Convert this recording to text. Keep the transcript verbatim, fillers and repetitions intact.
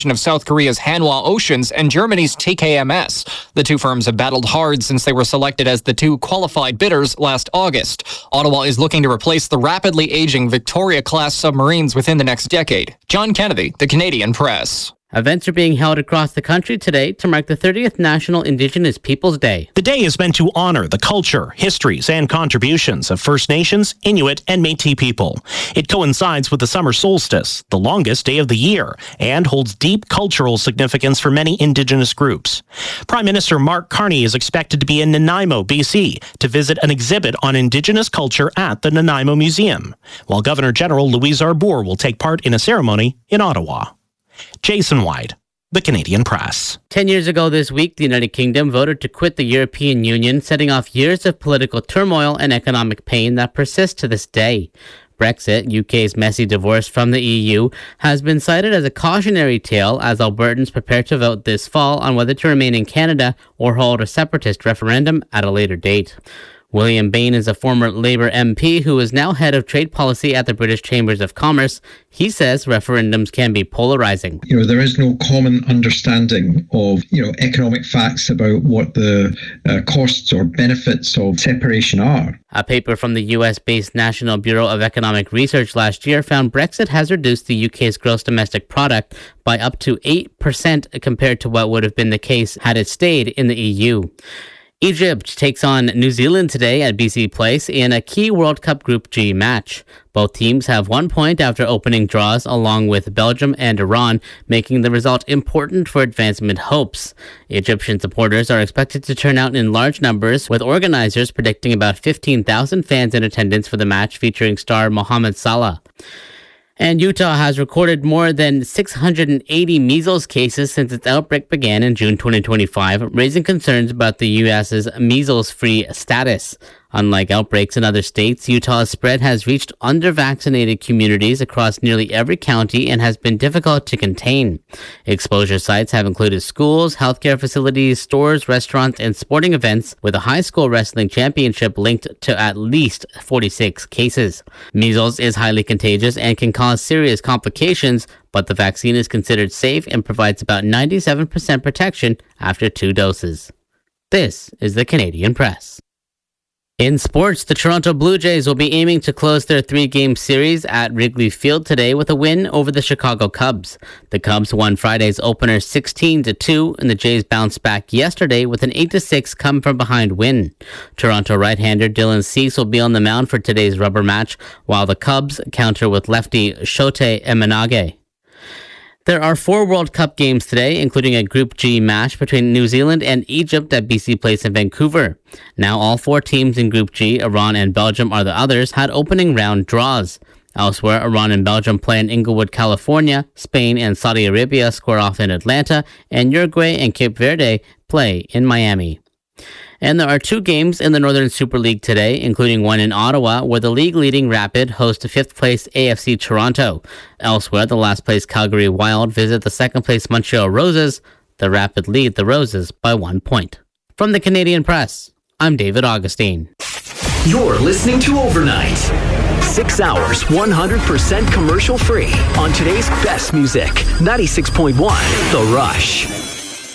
of South Korea's Hanwha Oceans and Germany's T K M S. The two firms have battled hard since they were selected as the two qualified bidders last August. Ottawa is looking to replace the rapidly aging Victoria-class submarines within the next decade. John Kennedy, The Canadian Press. Events are being held across the country today to mark the thirtieth National Indigenous Peoples Day. The day is meant to honor the culture, histories, and contributions of First Nations, Inuit, and Métis people. It coincides with the summer solstice, the longest day of the year, and holds deep cultural significance for many Indigenous groups. Prime Minister Mark Carney is expected to be in Nanaimo, B C, to visit an exhibit on Indigenous culture at the Nanaimo Museum, while Governor General Louise Arbour will take part in a ceremony in Ottawa. Jason White, The Canadian Press. Ten years ago this week, the United Kingdom voted to quit the European Union, setting off years of political turmoil and economic pain that persist to this day. Brexit, U K's messy divorce from the E U, has been cited as a cautionary tale as Albertans prepare to vote this fall on whether to remain in Canada or hold a separatist referendum at a later date. William Bain is a former Labour M P who is now head of trade policy at the British Chambers of Commerce. He says referendums can be polarizing. You know, there is no common understanding of, you know, economic facts about what the uh, costs or benefits of separation are. A paper from the U S-based National Bureau of Economic Research last year found Brexit has reduced the U K's gross domestic product by up to eight percent compared to what would have been the case had it stayed in the E U. Egypt takes on New Zealand today at B C Place in a key World Cup Group G match. Both teams have one point after opening draws along with Belgium and Iran, making the result important for advancement hopes. Egyptian supporters are expected to turn out in large numbers, with organizers predicting about fifteen thousand fans in attendance for the match featuring star Mohamed Salah. And Utah has recorded more than six hundred eighty measles cases since its outbreak began in June twenty twenty-five, raising concerns about the U S's measles-free status. Unlike outbreaks in other states, Utah's spread has reached under-vaccinated communities across nearly every county and has been difficult to contain. Exposure sites have included schools, healthcare facilities, stores, restaurants, and sporting events, with a high school wrestling championship linked to at least forty-six cases. Measles is highly contagious and can cause serious complications, but the vaccine is considered safe and provides about ninety-seven percent protection after two doses. This is the Canadian Press. In sports, the Toronto Blue Jays will be aiming to close their three-game series at Wrigley Field today with a win over the Chicago Cubs. The Cubs won Friday's opener sixteen to two, and the Jays bounced back yesterday with an eight to six come-from-behind win. Toronto right-hander Dylan Cease will be on the mound for today's rubber match, while the Cubs counter with lefty Shota Imanaga. There are four World Cup games today, including a Group G match between New Zealand and Egypt at B C Place in Vancouver. Now all four teams in Group G, Iran and Belgium are the others, had opening round draws. Elsewhere, Iran and Belgium play in Inglewood, California, Spain and Saudi Arabia square off in Atlanta, and Uruguay and Cape Verde play in Miami. And there are two games in the Northern Super League today, including one in Ottawa, where the league-leading Rapid host fifth-place A F C Toronto. Elsewhere, the last-place Calgary Wild visit the second-place Montreal Roses. The Rapid lead the Roses by one point. From the Canadian Press, I'm David Augustine. You're listening to Overnight. Six hours, one hundred percent commercial-free on today's best music. ninety-six point one, The Rush.